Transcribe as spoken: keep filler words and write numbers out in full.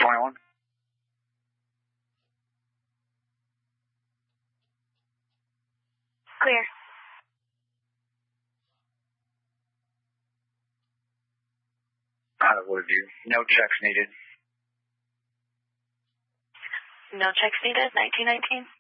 twenty-one. Clear. Out of Woodview. No checks needed. No checks needed, nineteen nineteen.